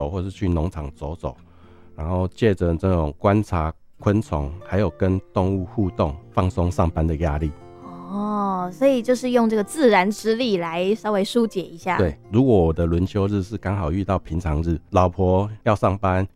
或是去农场走走，然后借着这种观察昆虫还有跟动物互动，放松上班的压力。 所以就是用这个自然之力来稍微疏解一下。 对，如果我的轮休日是刚好遇到平常日，老婆要上班，